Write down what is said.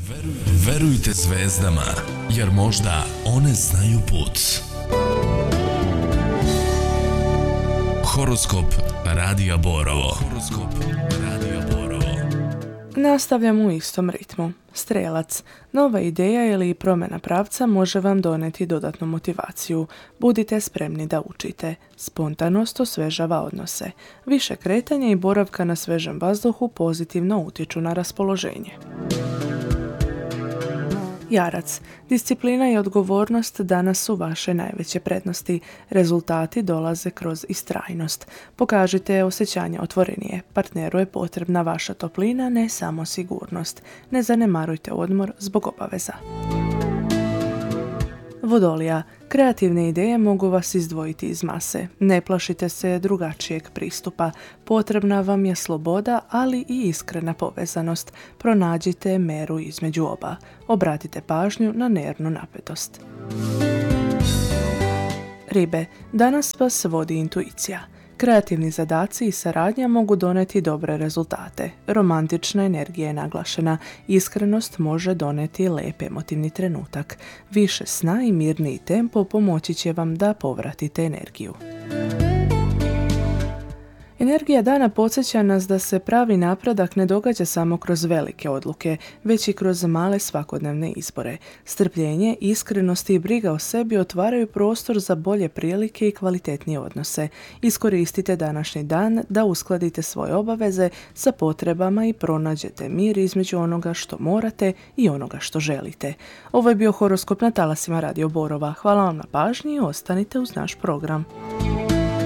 Verujte zvezdama, jer možda one znaju put. Horoskop Radija Borovo. Nastavljamo u istom ritmu. Strelac. Nova ideja ili promjena pravca može vam doneti dodatnu motivaciju. Budite spremni da učite. Spontanost osvežava odnose. Više kretanja i boravka na svežem vazduhu pozitivno utječu na raspoloženje. Jarac. Disciplina i odgovornost danas su vaše najveće prednosti. Rezultati dolaze kroz istrajnost. Pokažite osjećanje otvorenije. Partneru je potrebna vaša toplina, ne samo sigurnost. Ne zanemarujte odmor zbog obaveza. Vodolija. Kreativne ideje mogu vas izdvojiti iz mase. Ne plašite se drugačijeg pristupa. Potrebna vam je sloboda, ali i iskrena povezanost. Pronađite meru između oba. Obratite pažnju na nervnu napetost. Ribe. Danas vas vodi intuicija. Kreativni zadaci i saradnja mogu doneti dobre rezultate. Romantična energija je naglašena. Iskrenost može doneti lep emotivni trenutak. Više sna i mirniji tempo pomoći će vam da povratite energiju. Energija dana podsjeća nas da se pravi napredak ne događa samo kroz velike odluke, već i kroz male svakodnevne izbore. Strpljenje, iskrenost i briga o sebi otvaraju prostor za bolje prilike i kvalitetnije odnose. Iskoristite današnji dan da uskladite svoje obaveze sa potrebama i pronađete mir između onoga što morate i onoga što želite. Ovo je bio horoskop na talasima Radio Borova. Hvala vam na pažnji i ostanite uz naš program.